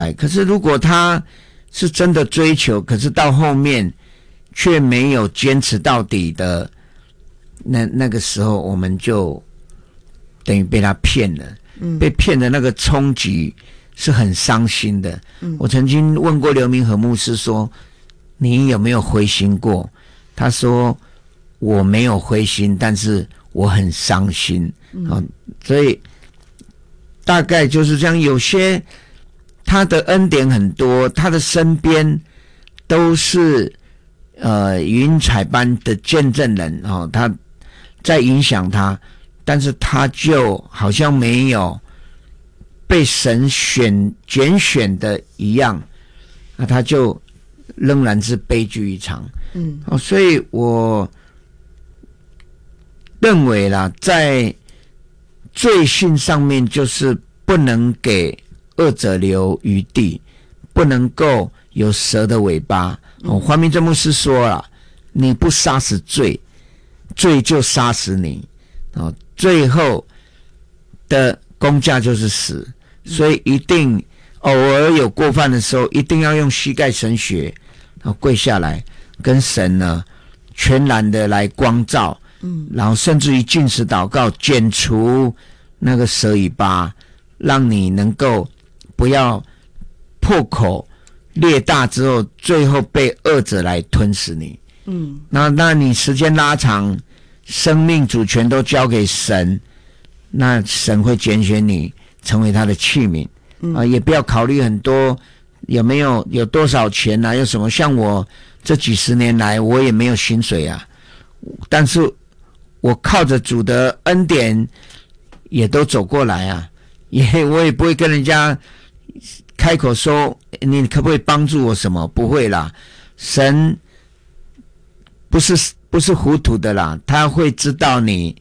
可是如果他是真的追求，可是到后面却没有坚持到底的，那个时候我们就等于被他骗了。被骗的那个冲击是很伤心的。我曾经问过刘明和牧师说，你有没有灰心过？他说我没有灰心，但是我很伤心。所以大概就是这样，有些他的恩典很多，他的身边都是云彩般的见证人，他在影响他，但是他就好像没有被神拣选的一样，那他就仍然是悲剧一场。所以我认为啦，在罪性上面就是不能给恶者留余地，不能够有蛇的尾巴。黄明正牧师说了，你不杀死罪，罪就杀死你。最后的工价就是死。所以一定偶尔有过犯的时候，一定要用膝盖神血，然后跪下来跟神呢全然的来光照。然后甚至于禁食祷告，剪除那个蛇尾巴，让你能够不要破口裂大之后，最后被恶者来吞噬你。那你时间拉长，生命主权都交给神，那神会拣选你成为他的器皿。也不要考虑很多有多少钱啊，有什么。像我这几十年来，我也没有薪水啊，但是我靠着主的恩典也都走过来啊，我也不会跟人家开口说你可不可以帮助我什么，不会啦。神不是糊涂的啦，他会知道你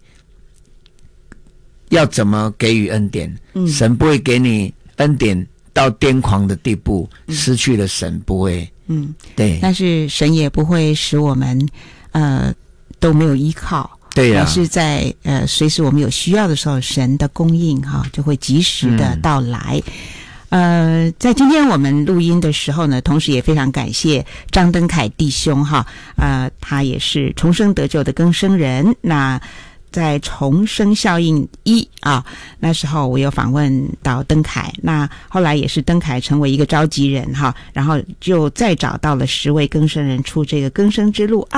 要怎么给予恩典。神不会给你恩典到癫狂的地步，失去了神，不会。对。但是神也不会使我们都没有依靠。 对呀， 还是在随时我们有需要的时候，神的供应就会及时的到来。在今天我们录音的时候呢，同时也非常感谢张登凯弟兄他也是重生得救的更生人。那在重生效应1那时候我有访问到登凯，那后来也是登凯成为一个召集人然后就再找到了10位更生人出这个更生之路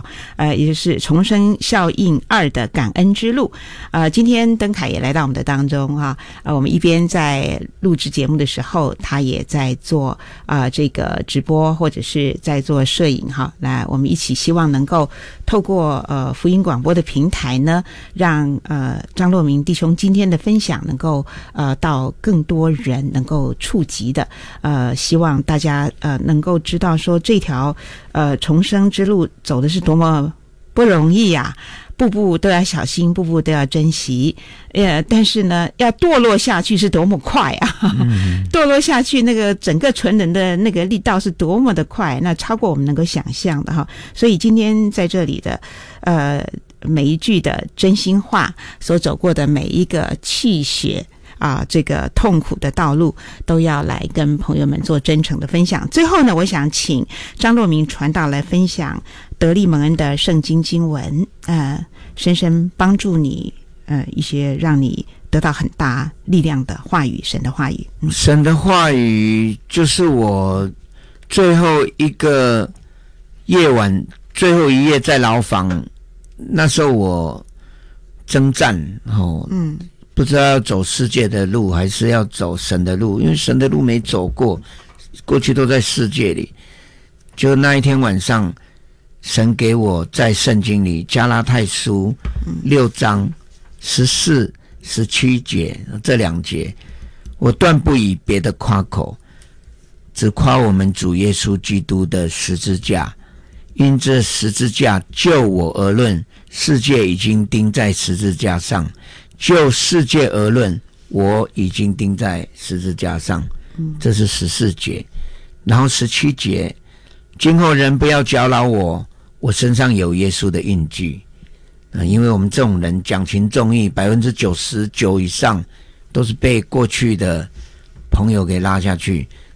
2也就是重生效应2的感恩之路。今天登凯也来到我们的当中我们一边在录制节目的时候，他也在做这个直播或者是在做摄影来我们一起希望能够透过福音广播的平台呢，让张若明弟兄今天的分享能够到更多人能够触及的。希望大家能够知道说这条重生之路走的是多么不容易呀，步步都要小心，步步都要珍惜。但是呢，要堕落下去是多么快啊！堕落下去那个整个纯人的那个力道是多么的快，那超过我们能够想象的所以今天在这里的每一句的真心话，所走过的每一个气血这个痛苦的道路，都要来跟朋友们做真诚的分享。最后呢，我想请张若明传道来分享得力蒙恩的圣经经文，深深帮助你一些让你得到很大力量的话语，神的话语。 神的话语就是我最后一个夜晚，最后一夜在牢房，那时候我征战不知道要走世界的路还是要走神的路，因为神的路没走过，过去都在世界里。就那一天晚上，神给我在圣经里加拉太书6章14、17节这2节，我断不以别的夸口，只夸我们主耶稣基督的十字架。因这十字架就我而论，世界已经钉在十字架上；就世界而论，我已经钉在十字架上。这是14节。然后17节，今后人不要搅扰我身上有耶稣的印记。因为我们这种人讲情重义，99%以上都是被过去的朋友给拉下去，